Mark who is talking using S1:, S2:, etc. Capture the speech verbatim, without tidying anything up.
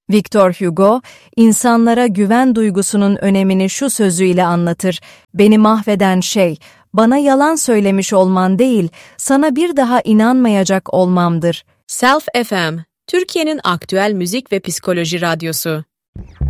S1: Victor Hugo, insanlara güven duygusunun önemini şu sözüyle anlatır: "Beni mahveden şey, bana yalan söylemiş olman değil, sana bir daha inanmayacak olmamdır."
S2: Self F M, Türkiye'nin aktüel müzik ve psikoloji radyosu.